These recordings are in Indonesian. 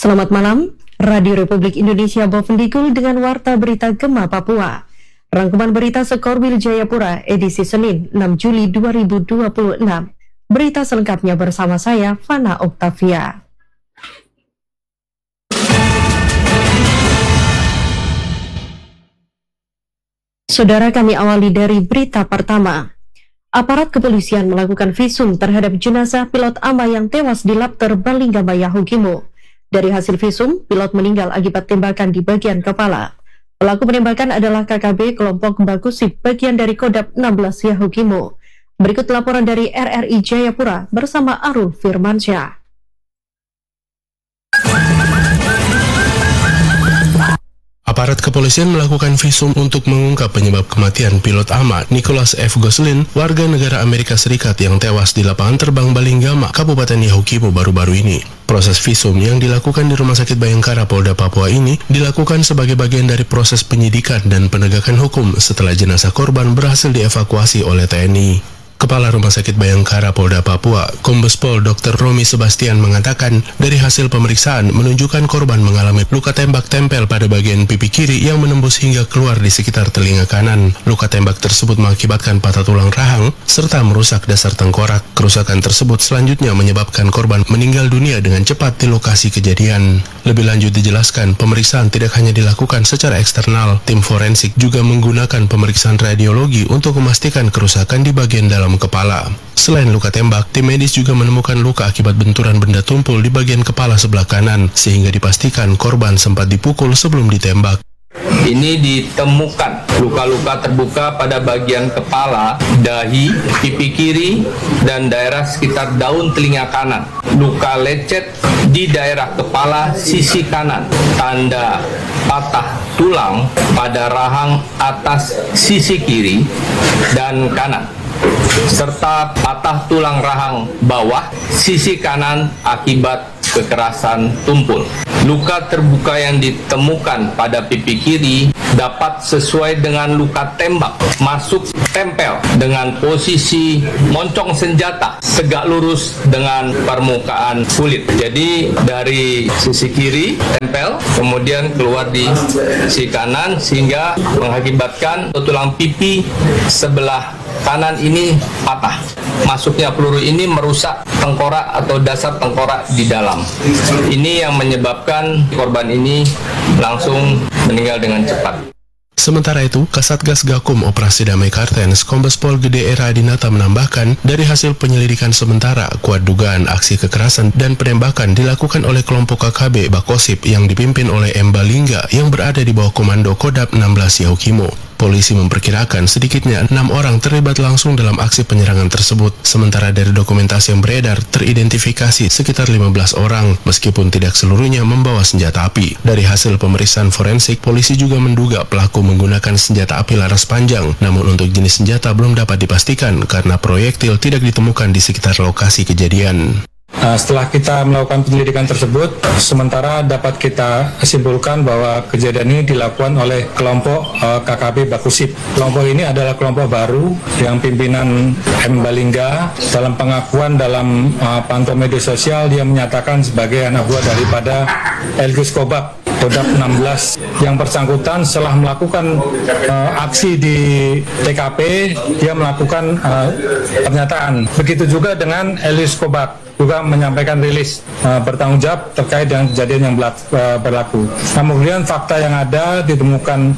Selamat malam, Radio Republik Indonesia Bovendikul dengan Warta Berita Gema Papua. Rangkuman berita Sekorwil Jayapura edisi Senin 6 Juli 2026. Berita selengkapnya bersama saya, Fana Oktavia. Saudara, kami awali dari berita pertama. Aparat kepolisian melakukan visum terhadap jenazah pilot AMA yang tewas di Lapter Balingama Yahukimo. Dari hasil visum, pilot meninggal akibat tembakan di bagian kepala. Pelaku penembakan adalah KKB kelompok Bakusip bagian dari Kodam 16 Yahukimo. Berikut laporan dari RRI Jayapura bersama Arul Firmansyah. Aparat kepolisian melakukan visum untuk mengungkap penyebab kematian pilot AMA Nicholas F. Goslin, warga negara Amerika Serikat yang tewas di lapangan terbang Balingama, Kabupaten Yahukimo baru-baru ini. Proses visum yang dilakukan di Rumah Sakit Bayangkara Polda Papua ini dilakukan sebagai bagian dari proses penyidikan dan penegakan hukum setelah jenazah korban berhasil dievakuasi oleh TNI. Kepala Rumah Sakit Bayangkara Polda Papua, Kombes Pol Dr. Romi Sebastian mengatakan, dari hasil pemeriksaan menunjukkan korban mengalami luka tembak tempel pada bagian pipi kiri yang menembus hingga keluar di sekitar telinga kanan. Luka tembak tersebut mengakibatkan patah tulang rahang serta merusak dasar tengkorak. Kerusakan tersebut selanjutnya menyebabkan korban meninggal dunia dengan cepat di lokasi kejadian. Lebih lanjut dijelaskan, pemeriksaan tidak hanya dilakukan secara eksternal, tim forensik juga menggunakan pemeriksaan radiologi untuk memastikan kerusakan di bagian dalam kepala. Selain luka tembak, tim medis juga menemukan luka akibat benturan benda tumpul di bagian kepala sebelah kanan, sehingga dipastikan korban sempat dipukul sebelum ditembak. Ini ditemukan luka-luka terbuka pada bagian kepala, dahi, pipi kiri, dan daerah sekitar daun telinga kanan. Luka lecet di daerah kepala sisi kanan, tanda patah tulang pada rahang atas sisi kiri dan kanan, serta patah tulang rahang bawah sisi kanan akibat kekerasan tumpul. Luka terbuka yang ditemukan pada pipi kiri dapat sesuai dengan luka tembak masuk tempel dengan posisi moncong senjata tegak lurus dengan permukaan kulit. Jadi dari sisi kiri tempel, kemudian keluar di sisi kanan sehingga mengakibatkan tulang pipi sebelah kanan ini patah. Masuknya peluru ini merusak tengkorak atau dasar tengkorak di dalam. Ini yang menyebabkan korban ini langsung meninggal dengan cepat. Sementara itu, Kasatgas Gakum Operasi Damai Kartens, Kombes Pol Gede Era Dinata menambahkan, dari hasil penyelidikan sementara, kuat dugaan aksi kekerasan dan penembakan dilakukan oleh kelompok KKB Bakosip yang dipimpin oleh M. Balingga yang berada di bawah komando Kodam 16 Yahukimo. Polisi memperkirakan sedikitnya 6 orang terlibat langsung dalam aksi penyerangan tersebut, sementara dari dokumentasi yang beredar teridentifikasi sekitar 15 orang, meskipun tidak seluruhnya membawa senjata api. Dari hasil pemeriksaan forensik, polisi juga menduga pelaku menggunakan senjata api laras panjang, namun untuk jenis senjata belum dapat dipastikan karena proyektil tidak ditemukan di sekitar lokasi kejadian. Setelah kita melakukan penyelidikan tersebut, sementara dapat kita simpulkan bahwa kejadian ini dilakukan oleh kelompok KKB Bakusip. Kelompok ini adalah kelompok baru yang pimpinan M. Balingga dalam pengakuan dalam pantau media sosial dia menyatakan sebagai anak buah daripada Elgus Kobak Kodam 16. Yang bersangkutan setelah melakukan aksi di TKP, dia melakukan pernyataan. Begitu juga dengan Elgus Kobak juga menyampaikan rilis bertanggung jawab terkait dengan kejadian yang berlaku. Nah, kemudian fakta yang ada ditemukan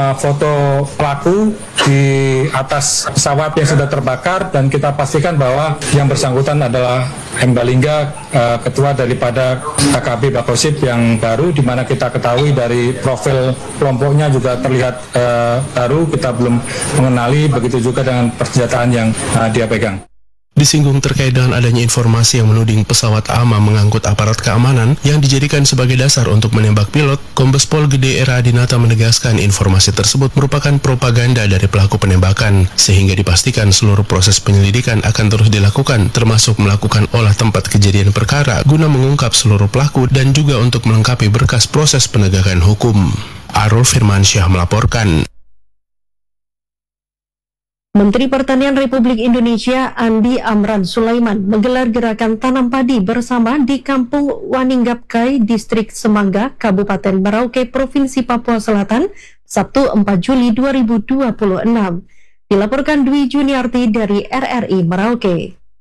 foto pelaku di atas pesawat yang sudah terbakar dan kita pastikan bahwa yang bersangkutan adalah M. Balingga, ketua daripada KKB Bakosip yang baru, di mana kita ketahui dari profil kelompoknya juga terlihat baru, kita belum mengenali, begitu juga dengan persenjataan yang dia pegang. Disinggung terkait dengan adanya informasi yang menuding pesawat AMA mengangkut aparat keamanan yang dijadikan sebagai dasar untuk menembak pilot, Kombes Pol Gede Era Dinata menegaskan informasi tersebut merupakan propaganda dari pelaku penembakan, sehingga dipastikan seluruh proses penyelidikan akan terus dilakukan, termasuk melakukan olah tempat kejadian perkara guna mengungkap seluruh pelaku dan juga untuk melengkapi berkas proses penegakan hukum. Arul Firmansyah melaporkan. Menteri Pertanian Republik Indonesia Andi Amran Sulaiman menggelar gerakan tanam padi bersama di Kampung Waninggapkai, Distrik Semangga, Kabupaten Merauke, Provinsi Papua Selatan, Sabtu 4 Juli 2026. Dilaporkan Dwi Juniarti dari RRI Merauke.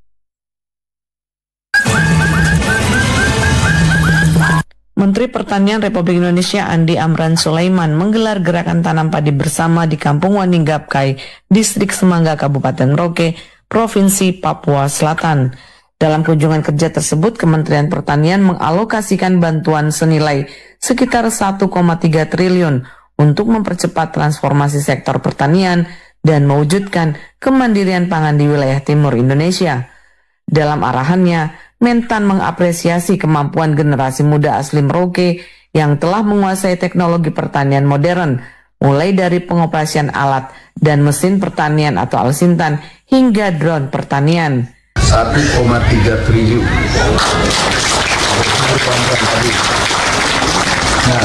Menteri Pertanian Republik Indonesia Andi Amran Sulaiman menggelar gerakan tanam padi bersama di Kampung Waninggapkai, Distrik Semangga, Kabupaten Merauke, Provinsi Papua Selatan. Dalam kunjungan kerja tersebut, Kementerian Pertanian mengalokasikan bantuan senilai sekitar 1,3 triliun untuk mempercepat transformasi sektor pertanian dan mewujudkan kemandirian pangan di wilayah timur Indonesia. Dalam arahannya, Mentan mengapresiasi kemampuan generasi muda asli Merauke yang telah menguasai teknologi pertanian modern, mulai dari pengoperasian alat dan mesin pertanian atau alsintan hingga drone pertanian. 1,3 triliun. Nah,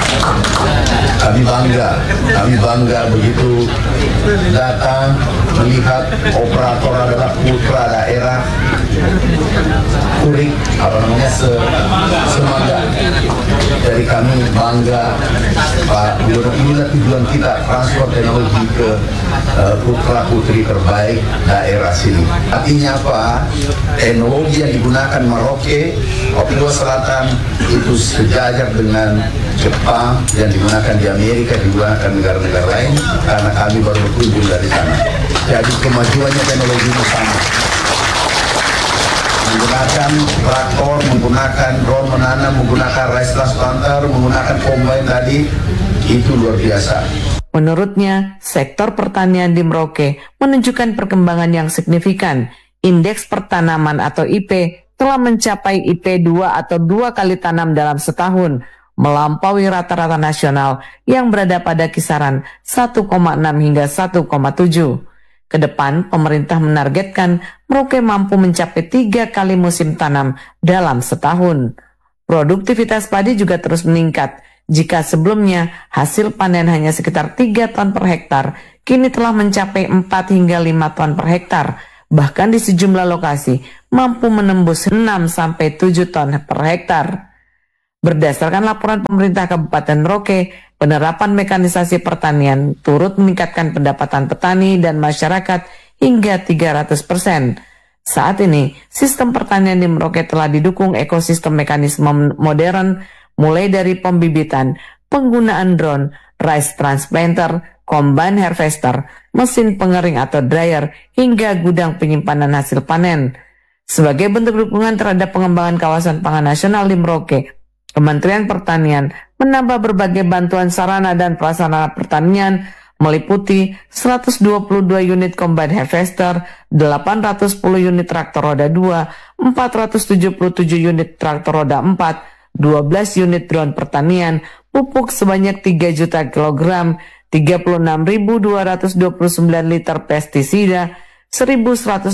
kami bangga begitu datang melihat operator adalah putra daerah kulit Semangga. Dari kami bangga, Pak Gubernur, inilah tujuan kita, transfer teknologi ke putra putri terbaik daerah sini. Artinya apa? Teknologi yang digunakan Merauke, Papua Selatan itu sejajar dengan Jepang yang digunakan di Amerika, digunakan negara-negara lain, karena kami baru berkunjung dari sana. Jadi kemajuannya teknologi ini sama. Menggunakan traktor, menggunakan drone menanam, menggunakan rice transplanter, menggunakan combine tadi, itu luar biasa. Menurutnya, sektor pertanian di Merauke menunjukkan perkembangan yang signifikan. Indeks pertanaman atau IP telah mencapai IP 2 atau 2 kali tanam dalam setahun, melampaui rata-rata nasional yang berada pada kisaran 1,6 hingga 1,7. Kedepan, pemerintah menargetkan Merauke mampu mencapai 3 kali musim tanam dalam setahun. Produktivitas padi juga terus meningkat. Jika sebelumnya hasil panen hanya sekitar 3 ton per hektar, kini telah mencapai 4 hingga 5 ton per hektar. Bahkan di sejumlah lokasi mampu menembus 6-7 ton per hektar. Berdasarkan laporan pemerintah Kabupaten Merauke, penerapan mekanisasi pertanian turut meningkatkan pendapatan petani dan masyarakat hingga 300%. Saat ini, sistem pertanian di Merauke telah didukung ekosistem mekanisme modern, mulai dari pembibitan, penggunaan drone, rice transplanter, combine harvester, mesin pengering atau dryer, hingga gudang penyimpanan hasil panen. Sebagai bentuk dukungan terhadap pengembangan kawasan pangan nasional di Merauke, Kementerian Pertanian menambah berbagai bantuan sarana dan prasarana pertanian meliputi 122 unit combine harvester, 810 unit traktor roda 2, 477 unit traktor roda 4, 12 unit drone pertanian, pupuk sebanyak 3 juta kilogram, 36.229 liter pestisida, 1.188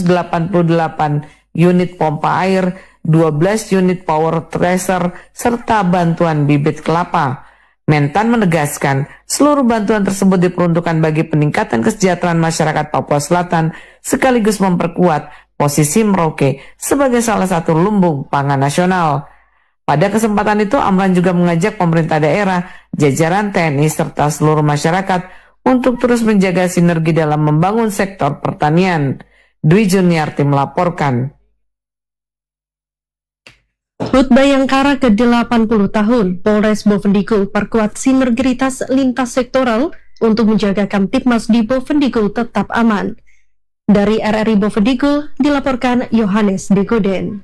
unit pompa air, 12 unit power tracer, serta bantuan bibit kelapa. Mentan menegaskan, seluruh bantuan tersebut diperuntukkan bagi peningkatan kesejahteraan masyarakat Papua Selatan, sekaligus memperkuat posisi Merauke sebagai salah satu lumbung pangan nasional. Pada kesempatan itu, Amran juga mengajak pemerintah daerah, jajaran TNI, serta seluruh masyarakat untuk terus menjaga sinergi dalam membangun sektor pertanian. Dwi Juniarti melaporkan. HUT Bayangkara ke-80 tahun, Polres Bovendigul perkuat sinergitas lintas sektoral untuk menjaga Kamtibmas di Bovendigul tetap aman. Dari RRI Bovendigul, dilaporkan Yohanes Degoden.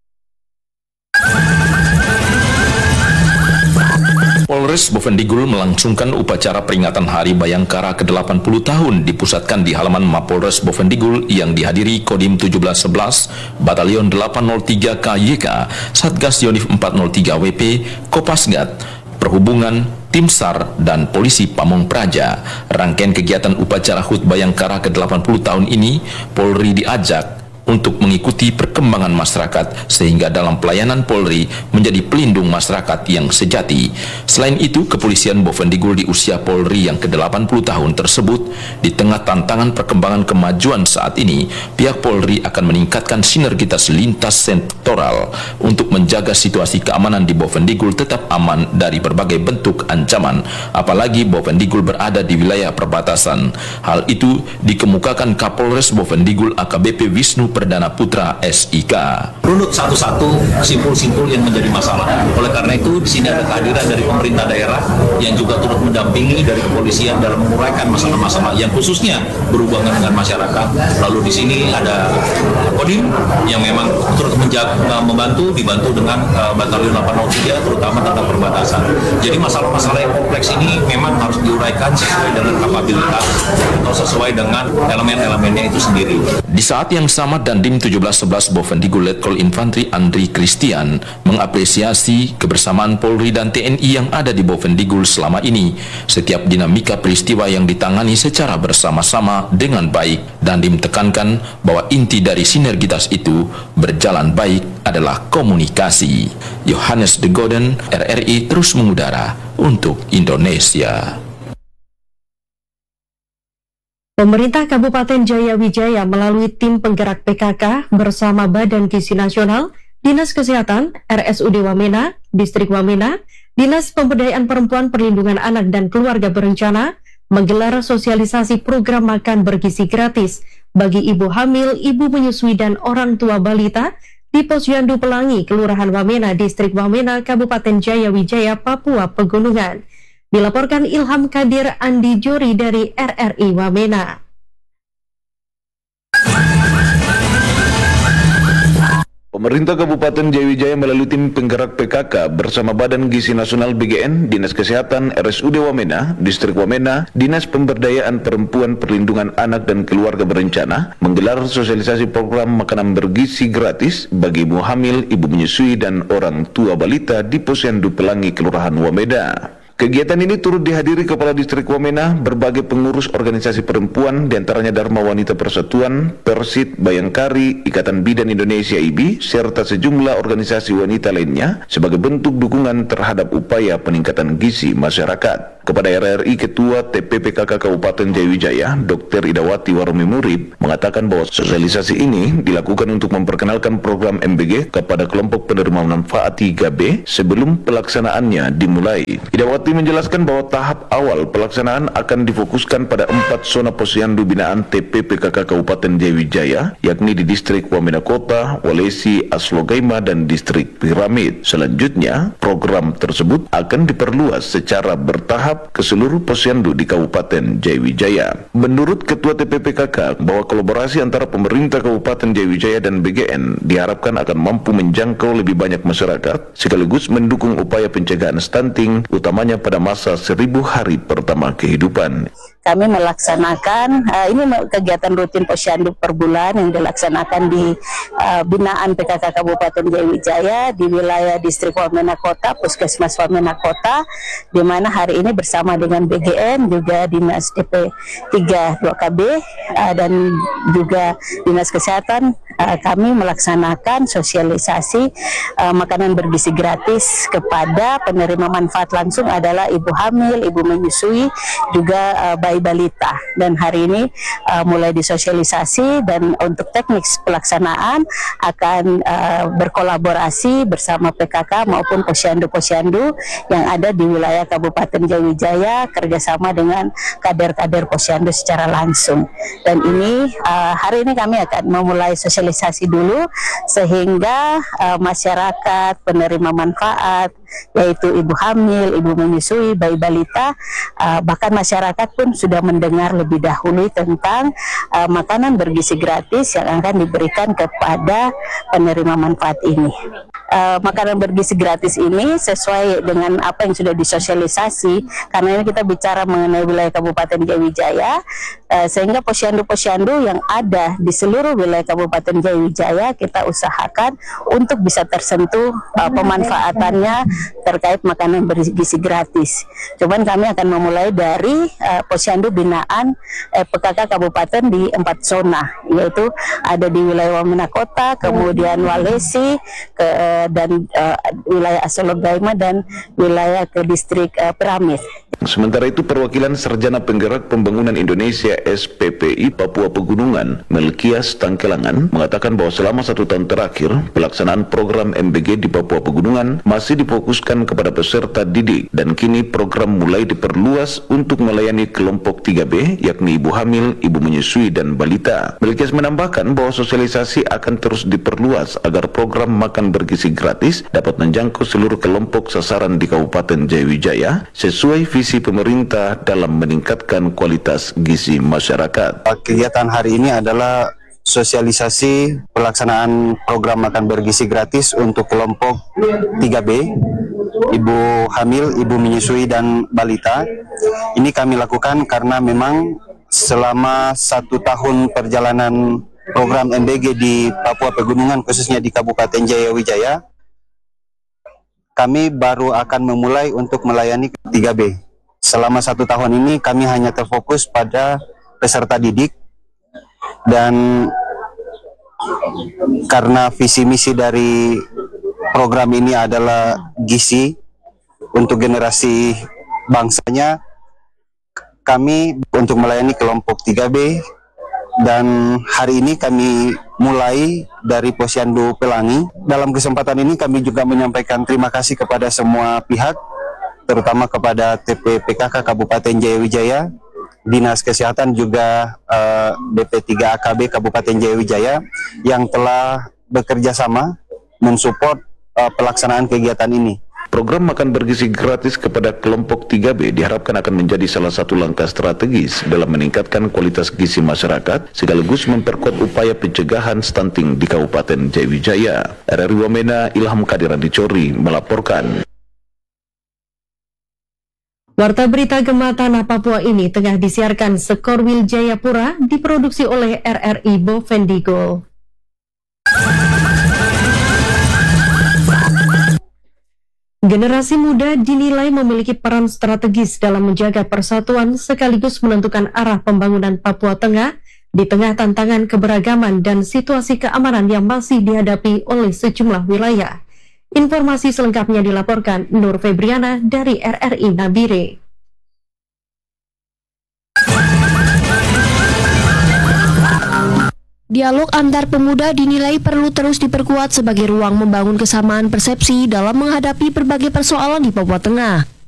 Polres Bovendigul melangsungkan upacara peringatan Hari Bayangkara ke-80 tahun dipusatkan di halaman Mapolres Bovendigul yang dihadiri Kodim 1711, Batalion 803 KYK, Satgas Yonif 403 WP, Kopasgat, Perhubungan, Tim SAR, dan Polisi Pamong Praja. Rangkaian kegiatan upacara HUT Bayangkara ke-80 tahun ini, Polri diajak untuk mengikuti perkembangan masyarakat sehingga dalam pelayanan Polri menjadi pelindung masyarakat yang sejati. Selain itu, kepolisian Bovendigul di usia Polri yang ke-80 tahun tersebut, di tengah tantangan perkembangan kemajuan saat ini, pihak Polri akan meningkatkan sinergitas lintas sektoral untuk menjaga situasi keamanan di Bovendigul tetap aman dari berbagai bentuk ancaman, apalagi Bovendigul berada di wilayah perbatasan. Hal itu dikemukakan Kapolres Bovendigul AKBP Wisnu Perdana Putra SIK. Runut satu-satu simpul-simpul yang menjadi masalah. Oleh karena itu, di sini ada kehadiran dari pemerintah daerah yang juga turut mendampingi dari kepolisian dalam menguraikan masalah-masalah yang khususnya berhubungan dengan masyarakat. Lalu di sini ada Kodim yang memang turut membantu, dibantu dengan Batalion 803 terutama tentang perbatasan. Jadi masalah-masalah yang kompleks ini memang harus diuraikan sesuai dengan kapabilitas atau sesuai dengan elemen-elemennya itu sendiri. Di saat yang sama, Dandim 1711 Bovendigul Letkol Infantri Andri Christian mengapresiasi kebersamaan Polri dan TNI yang ada di Bovendigul selama ini. Setiap dinamika peristiwa yang ditangani secara bersama-sama dengan baik. Dandim tekankan bahwa inti dari sinergitas itu berjalan baik adalah komunikasi. Yohanes de Goden, RRI terus mengudara untuk Indonesia. Pemerintah Kabupaten Jayawijaya melalui tim penggerak PKK bersama Badan Gizi Nasional, Dinas Kesehatan, RSUD Wamena, Distrik Wamena, Dinas Pemberdayaan Perempuan Perlindungan Anak dan Keluarga Berencana menggelar sosialisasi program makan bergizi gratis bagi ibu hamil, ibu menyusui dan orang tua balita di Posyandu Pelangi, Kelurahan Wamena, Distrik Wamena, Kabupaten Jayawijaya, Papua Pegunungan. Dilaporkan Ilham Kadir Andi Jori dari RRI Wamena. Pemerintah Kabupaten Jayawijaya melalui tim penggerak PKK bersama Badan Gizi Nasional BGN, Dinas Kesehatan, RSUD Wamena, Distrik Wamena, Dinas Pemberdayaan Perempuan Perlindungan Anak dan Keluarga Berencana menggelar sosialisasi program makanan bergizi gratis bagi ibu hamil, ibu menyusui dan orang tua balita di Posyandu Pelangi, Kelurahan Wamena. Kegiatan ini turut dihadiri Kepala Distrik Wamena, berbagai pengurus organisasi perempuan, diantaranya Dharma Wanita Persatuan, Persit, Bayangkari, Ikatan Bidan Indonesia IBI, serta sejumlah organisasi wanita lainnya sebagai bentuk dukungan terhadap upaya peningkatan gizi masyarakat. Kepada RRI, Ketua TPPKK Kabupaten Jayawijaya, Dr. Idawati Warumi Murib, mengatakan bahwa sosialisasi ini dilakukan untuk memperkenalkan program MBG kepada kelompok penerima manfaat 3B sebelum pelaksanaannya dimulai. Idawati menjelaskan bahwa tahap awal pelaksanaan akan difokuskan pada 4 zona posyandu binaan TPPKK Kabupaten Jayawijaya, yakni di Distrik Wamena Kota, Walesi, Aslogaima, dan Distrik Piramid. Selanjutnya, program tersebut akan diperluas secara bertahap ke seluruh posyandu di Kabupaten Jayawijaya. Menurut Ketua TPPKK, bahwa kolaborasi antara pemerintah Kabupaten Jayawijaya dan BGN diharapkan akan mampu menjangkau lebih banyak masyarakat, sekaligus mendukung upaya pencegahan stunting, utamanya pada masa 1000 hari pertama kehidupan. Kami melaksanakan ini kegiatan rutin posyandu per bulan yang dilaksanakan di binaan PKK Kabupaten Jayawijaya di wilayah Distrik Wamena Kota, Puskesmas Wamena Kota, di mana hari ini bersama dengan BGN, juga Dinas DP 3 2KB dan juga Dinas Kesehatan, kami melaksanakan sosialisasi makanan bergizi gratis kepada penerima manfaat langsung adalah ibu hamil, ibu menyusui, juga bayi balita. Dan hari ini mulai disosialisasi, dan untuk teknik pelaksanaan akan berkolaborasi bersama PKK maupun posyandu-posyandu yang ada di wilayah Kabupaten Jayawijaya, kerjasama dengan kader-kader posyandu secara langsung. Dan ini hari ini kami akan memulai sosialisasi dulu sehingga masyarakat penerima manfaat, yaitu ibu hamil, ibu menyusui, bayi balita, bahkan masyarakat pun sudah mendengar lebih dahulu tentang makanan bergizi gratis yang akan diberikan kepada penerima manfaat ini. Makanan bergizi gratis ini sesuai dengan apa yang sudah disosialisasi, karena ini kita bicara mengenai wilayah Kabupaten Jayawijaya, sehingga posyandu-posyandu yang ada di seluruh wilayah Kabupaten Jayawijaya kita usahakan untuk bisa tersentuh pemanfaatannya terkait makanan bergizi gratis. Cuman kami akan memulai dari posyandu binaan PKK Kabupaten di 4 zona, yaitu ada di wilayah Wamena Kota, kemudian Walesi, dan wilayah Asologaima dan wilayah ke distrik Piramid. Sementara itu, perwakilan Sarjana Penggerak Pembangunan Indonesia SPPI Papua Pegunungan, Melkias Tangkelangan, mengatakan bahwa selama 1 tahun terakhir, pelaksanaan program MBG di Papua Pegunungan masih difokuskan kepada peserta didik, dan kini program mulai diperluas untuk melayani kelompok 3B, yakni ibu hamil, ibu menyusui, dan balita. Melkias menambahkan bahwa sosialisasi akan terus diperluas agar program makan bergizi gratis dapat menjangkau seluruh kelompok sasaran di Kabupaten Jayawijaya sesuai visi pemerintah dalam meningkatkan kualitas gizi masyarakat. Kegiatan hari ini adalah sosialisasi pelaksanaan program makan bergizi gratis untuk kelompok 3B, ibu hamil, ibu menyusui, dan balita. Ini kami lakukan karena memang selama 1 tahun perjalanan program MBG di Papua Pegunungan, khususnya di Kabupaten Jayawijaya, kami baru akan memulai untuk melayani 3B. Selama 1 tahun ini kami hanya terfokus pada peserta didik, dan karena visi misi dari program ini adalah gizi untuk generasi bangsanya, kami untuk melayani kelompok 3B, dan hari ini kami mulai dari Posyandu Pelangi. Dalam kesempatan ini kami juga menyampaikan terima kasih kepada semua pihak, terutama kepada TP PKK Kabupaten Jayawijaya, Dinas Kesehatan, juga BP3 AKB Kabupaten Jayawijaya yang telah bekerja sama mensupport pelaksanaan kegiatan ini. Program makan bergizi gratis kepada kelompok 3B diharapkan akan menjadi salah satu langkah strategis dalam meningkatkan kualitas gizi masyarakat sekaligus memperkuat upaya pencegahan stunting di Kabupaten Jayawijaya. RRI Wamena, Ilham Kadiran Dicori melaporkan. Warta berita Gema Tanah Papua ini tengah disiarkan Sekorwil Jayapura, diproduksi oleh RRI Bovendigul. Generasi muda dinilai memiliki peran strategis dalam menjaga persatuan sekaligus menentukan arah pembangunan Papua Tengah di tengah tantangan keberagaman dan situasi keamanan yang masih dihadapi oleh sejumlah wilayah. Informasi selengkapnya dilaporkan Nur Febriana dari RRI Nabire. Dialog antar pemuda dinilai perlu terus diperkuat sebagai ruang membangun kesamaan persepsi dalam menghadapi berbagai persoalan di Papua Tengah.